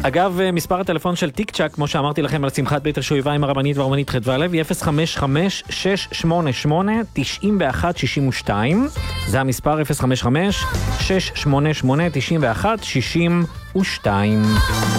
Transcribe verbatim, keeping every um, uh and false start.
אגב, מספר הטלפון של טיק צ'ק, כמו שאמרתי לכם על שמחת בית השואבה עם הרבנית והרבנית חדווה לוי, אפס חמש חמש שש שמונה שמונה תשעים ואחת שישים ושתיים. זה המספר אפס חמש חמש שש שמונה שמונה תשעים ואחת שישים ושתיים.